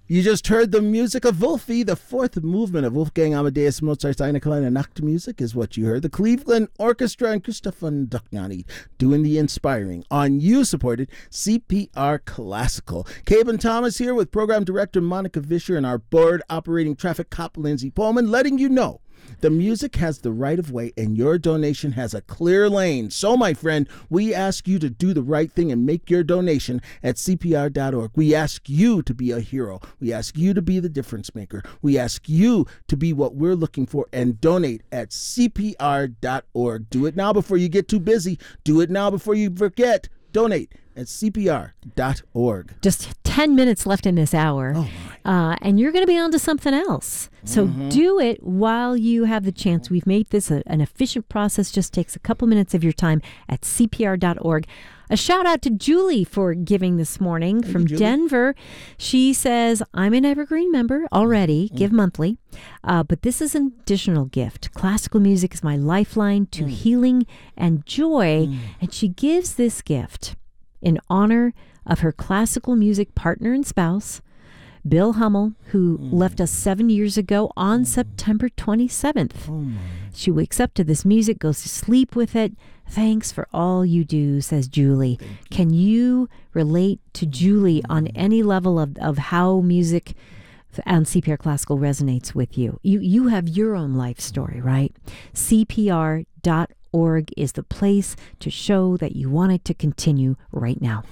You just heard the music of Wolfie. The fourth movement of Wolfgang Amadeus Mozart's Eine kleine Nachtmusik is what you heard. The Cleveland Orchestra and Christopher Duchnani doing the inspiring on you-supported CPR Classical. Caben Thomas here with Program Director Monica Vischer and our board operating traffic cop Lindsay Pullman, letting you know the music has the right of way and your donation has a clear lane. So, my friend, we ask you to do the right thing and make your donation at CPR.org. We ask you to be a hero. We ask you to be the difference maker. We ask you to be what we're looking for and donate at CPR.org. Do it now before you get too busy. Do it now before you forget. Donate at CPR.org. Just 10 minutes left in this hour. Oh my. And you're going to be on to something else. So do it while you have the chance. We've made this an efficient process. Just takes a couple minutes of your time at CPR.org. A shout out to Julie for giving this morning from Denver. She says, I'm an Evergreen member already, give monthly, but this is an additional gift. Classical music is my lifeline to healing and joy, and she gives this gift in honor of her classical music partner and spouse, Bill Hummel, who left us 7 years ago on September 27th. She wakes up to this music, goes to sleep with it. Thanks for all you do, says Julie. Can you relate to Julie on any level of how music on CPR Classical resonates with you? You have your own life story, right? CPR.org is the place to show that you want it to continue right now.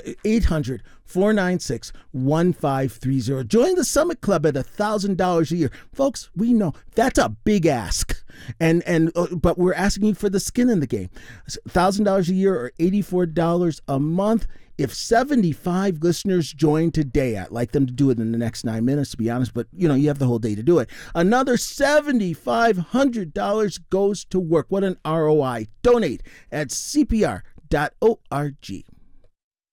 800-496-1530. Join the Summit Club at $1,000 a year. Folks, we know that's a big ask. But we're asking you for the skin in the game. $1,000 a year or $84 a month. If 75 listeners join today, I'd like them to do it in the next 9 minutes, to be honest, but you have the whole day to do it. Another $7,500 goes to work. What an ROI. Donate at CPR.org.